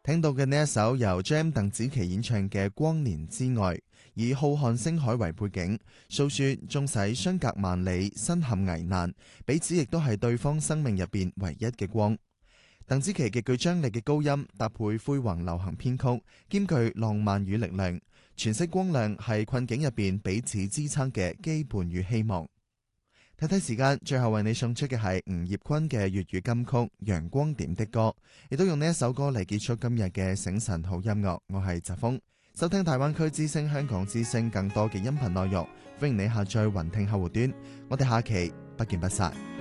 聽到嘅呢一首由 Jam 鄧紫棋演唱嘅《光年之外》，以浩瀚星海為背景，訴說縱使相隔萬里，身陷危難，彼此亦都係對方生命入邊唯一嘅光。鄧紫棋極具張力嘅高音搭配灰宏流行編曲，兼具浪漫與力量，詮釋光亮係困境入邊彼此支撐嘅羈絆與希望。睇睇時間，最後為你送出嘅係吳業坤嘅粵語金曲《陽光點的歌》，亦都用呢一首歌嚟結束今日嘅醒晨好音樂。我係澤峰，收聽大灣區之聲、香港之聲更多嘅音頻內容，歡迎你下載雲聽客戶端。我哋下期不見不散。